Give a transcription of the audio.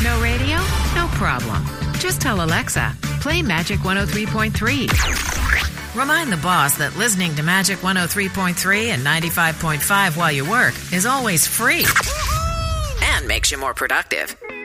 No radio? No problem. Just tell Alexa, play Magic 103.3. Remind the boss that listening to Magic 103.3 and 95.5 while you work is always free and makes you more productive.